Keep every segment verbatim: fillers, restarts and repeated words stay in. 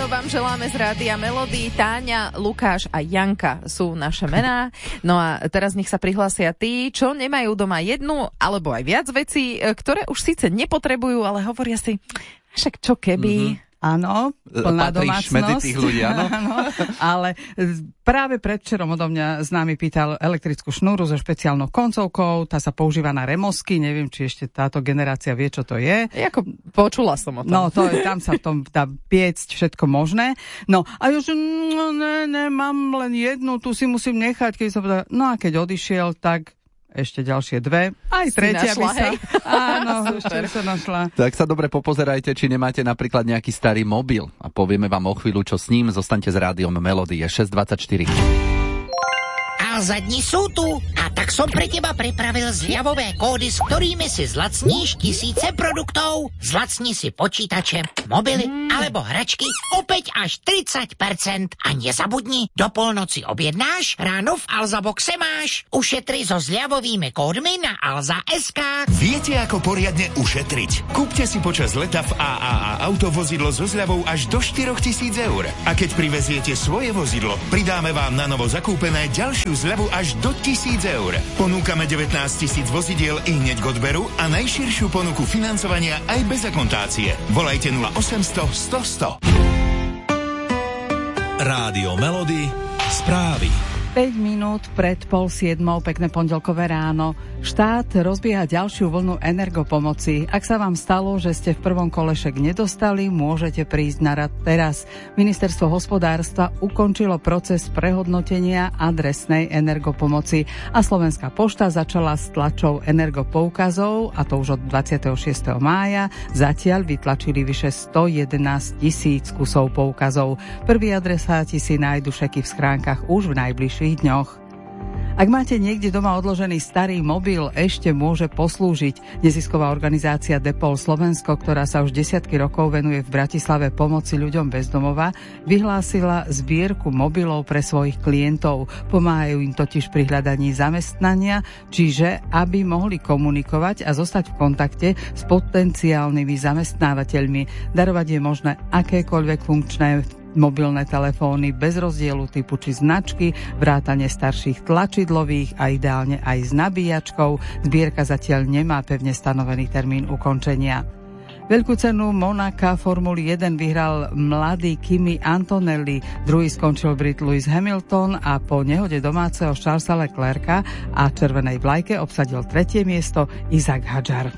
ráno vám želáme z Rádia Melody. Táňa, Lukáš a Janka sú naše mená. No a teraz nech sa prihlásia tí, čo nemajú doma jednu alebo aj viac vecí, ktoré už síce nepotrebujú, ale hovoria si, však čo keby... Mm-hmm. Áno, plná Patríš domácnosť. medzi tých ľudí, áno. áno. Ale práve predvčerom odo mňa známy pýtal elektrickú šnúru so špeciálnou koncovkou, tá sa používa na remosky, neviem, či ešte táto generácia vie, čo to je. Jako počula som o tom. No, to je, tam sa v tom dá piecť všetko možné. No, a ja že, no, ne, ne, mám len jednu, tu si musím nechať, keď sa povedal, no a keď odišiel, tak ešte ďalšie dve. Aj si tretia našla, by sa... Hej? Áno, ešte sa našla. Tak sa dobre popozerajte, či nemáte napríklad nejaký starý mobil a povieme vám o chvíľu, čo s ním. Zostaňte s rádiom Melody, je šesť dvadsaťštyri. Alza dni sú tu a tak som pre teba pripravil zľavové kódy, s ktorými si zlacníš tisíce produktov. Zlacni si počítače, mobily alebo hračky opäť až tridsať percent. A nezabudni, do polnoci objednáš, ráno v Alza boxe máš. Ušetri so zľavovými kódmi na alza bodka es ká. Viete, ako poriadne ušetriť? Kúpte si počas leta v á á á autovozidlo so zľavou až do štyritisíc eur. A keď priveziete svoje vozidlo, pridáme vám na novo zakúpené ďalšiu zľavu až do tisíc eur. Ponúkame devätnásť tisíc vozidiel i hneď k odberu a najširšiu ponuku financovania aj bez akontácie. Volajte nula osemsto sto sto. Rádio Melody, správy. päť minút pred pol siedmou, pekné pondelkové ráno. Štát rozbieha ďalšiu vlnu energopomoci. Ak sa vám stalo, že ste v prvom kole šek nedostali, môžete prísť na rad teraz. Ministerstvo hospodárstva ukončilo proces prehodnotenia adresnej energopomoci a Slovenská pošta začala s tlačou energopoukazov, a to už od dvadsiateho šiesteho mája. Zatiaľ vytlačili vyše stojedenásť tisíc kusov poukazov. Prví adresáti si nájdu šeky v schránkach už v najbližších dňoch. Ak máte niekde doma odložený starý mobil, ešte môže poslúžiť. Nezisková organizácia Depol Slovensko, ktorá sa už desiatky rokov venuje v Bratislave pomoci ľuďom bez domova, vyhlásila zbierku mobilov pre svojich klientov. Pomáhajú im totiž pri hľadaní zamestnania, čiže aby mohli komunikovať a zostať v kontakte s potenciálnymi zamestnávateľmi. Darovať je možné akékoľvek funkčné mobilné telefóny bez rozdielu typu či značky, vrátane starších tlačidlových a ideálne aj s nabíjačkou. Zbierka zatiaľ nemá pevne stanovený termín ukončenia. Veľkú cenu Monaka Formuly jeden vyhral mladý Kimi Antonelli, druhý skončil Brit Lewis Hamilton a po nehode domáceho Charlesa Leclerca a červenej vlajke obsadil tretie miesto Isaac Hadjar.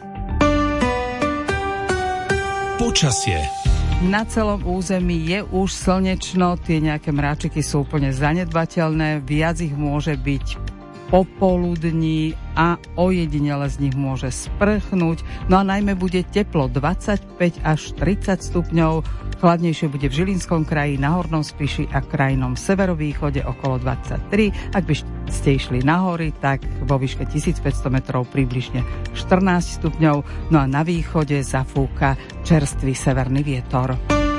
Počasie. Na celom území je už slnečno, tie nejaké mráčiky sú úplne zanedbateľné, viac ich môže byť popoludní a ojedinele z nich môže sprchnúť. No a najmä bude teplo dvadsaťpäť až tridsať stupňov, chladnejšie bude v Žilinskom kraji, na Hornom Spiši a krajnom severovýchode okolo dvadsaťtri. Ak by ste išli na hory, tak vo výške tisícpäťsto metrov približne štrnásť stupňov, no a na východe zafúka čerstvý severný vietor.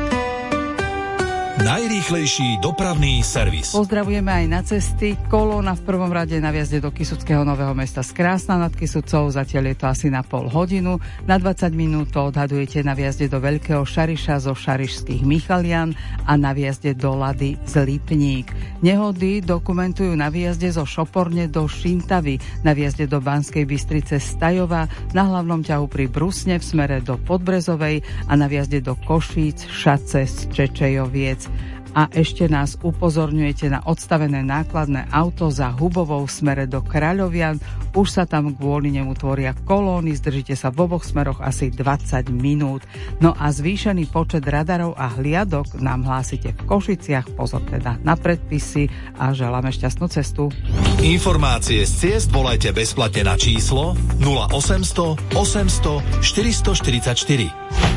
Najrýchlejší dopravný servis. Pozdravujeme aj na cesty. Kolóna v prvom rade na vjazde do Kysuckého Nového Mesta z Krásna nad Kysucou. Zatiaľ je to asi na pol hodinu. Na dvadsať minút to odhadujete na vjazde do Veľkého Šariša zo Šarišských Michalian a na vjazde do Lady z Lipník. Nehody dokumentujú na výjazde zo Šoporne do Šintavy, na výjazde do Banskej Bystrice Stajova, na hlavnom ťahu pri Brusne v smere do Podbrezovej a na výjazde do Košíc, Šace z Čečejoviec. A ešte nás upozorňujete na odstavené nákladné auto za Hubovou v smere do Kráľovian. Už sa tam kvôli nemu tvoria kolóny, zdržíte sa v oboch smeroch asi dvadsať minút. No a zvýšený počet radarov a hliadok nám hlásite v Košiciach. Pozor teda na predpisy a želáme šťastnú cestu. Informácie z ciest volajte bezplatne na číslo nula osemsto osemsto štyristoštyridsaťštyri.